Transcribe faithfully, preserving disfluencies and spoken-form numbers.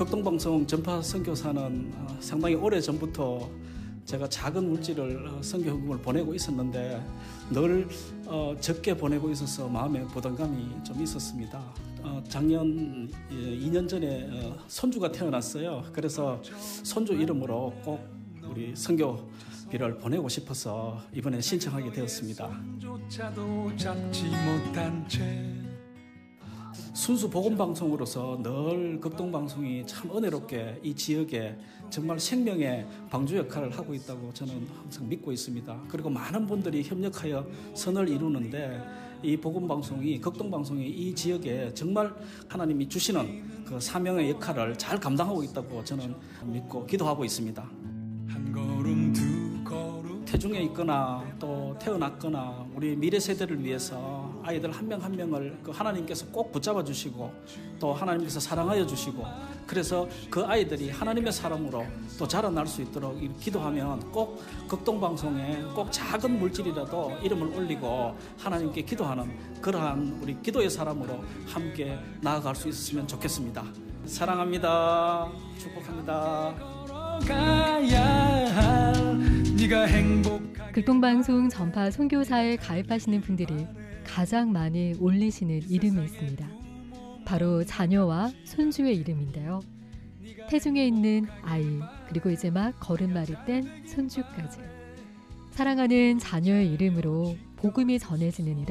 극동방송 전파 선교사는 상당히 오래전부터 제가 작은 물질을 선교 헌금을 보내고 있었는데 늘 어, 적게 보내고 있어서 마음에 부담감이 좀 있었습니다. 어, 작년 이 년 전에 어, 손주가 태어났어요. 그래서 손주 이름으로 꼭 우리 선교비를 보내고 싶어서 이번에 신청하게 되었습니다. 순수 복음방송으로서 늘 극동방송이 참 은혜롭게 이 지역에 정말 생명의 방주 역할을 하고 있다고 저는 항상 믿고 있습니다. 그리고 많은 분들이 협력하여 선을 이루는데 이 복음방송이, 극동방송이 이 지역에 정말 하나님이 주시는 그 사명의 역할을 잘 감당하고 있다고 저는 믿고 기도하고 있습니다. 한 걸음 두 걸음 태중에 있거나 또 태어났거나 우리 미래 세대를 위해서 아이들 한 명 한 명을 그 하나님께서 꼭 붙잡아 주시고 또 하나님께서 사랑하여 주시고 그래서 그 아이들이 하나님의 사람으로 또 자라날 수 있도록 기도하면 꼭 극동방송에 꼭 작은 물질이라도 이름을 올리고 하나님께 기도하는 그러한 우리 기도의 사람으로 함께 나아갈 수 있었으면 좋겠습니다. 사랑합니다. 축복합니다. 극동방송 전파 선교사에 가입하시는 분들이 가장 많이 올리시는 이름이 있습니다. 바로 자녀와 손주의 이름인데요. 태중에 있는 아이, 그리고 이제 막 걸음마를 뗀 손주까지 사랑하는 자녀의 이름으로 복음이 전해지는 일은